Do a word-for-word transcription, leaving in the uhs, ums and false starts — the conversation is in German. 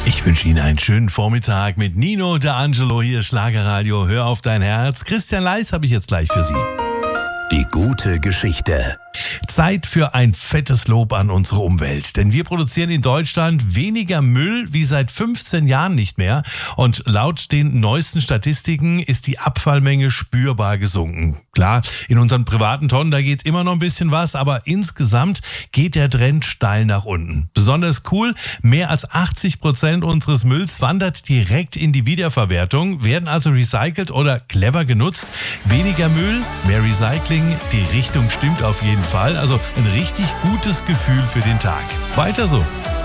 Ich wünsche Ihnen einen schönen Vormittag mit Nino D'Angelo hier, Schlagerradio. Hör auf dein Herz. Christian Leis habe ich jetzt gleich für Sie. Die gute Geschichte. Zeit für ein fettes Lob an unsere Umwelt. Denn wir produzieren in Deutschland weniger Müll wie seit fünfzehn Jahren nicht mehr. Und laut den neuesten Statistiken ist die Abfallmenge spürbar gesunken. Klar, in unseren privaten Tonnen, da geht immer noch ein bisschen was, aber insgesamt geht der Trend steil nach unten. Besonders cool, mehr als achtzig Prozent unseres Mülls wandert direkt in die Wiederverwertung, werden also recycelt oder clever genutzt. Weniger Müll, mehr Recycling, die Richtung stimmt auf jeden Fall. Also ein richtig gutes Gefühl für den Tag. Weiter so.